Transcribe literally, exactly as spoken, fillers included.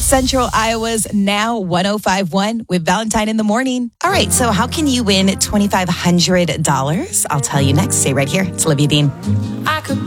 Central Iowa's Now one oh five point one with Valentine in the Morning. All right, so how can you win twenty-five hundred dollars? I'll tell you next. Stay right here. It's Olivia Dean. I could